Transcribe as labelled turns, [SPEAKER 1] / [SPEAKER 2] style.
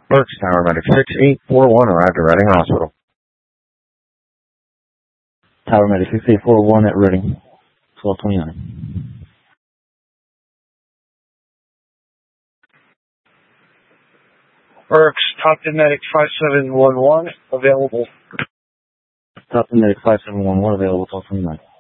[SPEAKER 1] Berks Tower Medic 6841 arrived at Reading Hospital.
[SPEAKER 2] Tower Medic 6841 at Reading, 1229.
[SPEAKER 3] Berks, Topton Medic 5711, available.
[SPEAKER 2] Topton Medic 5711, available, 1229.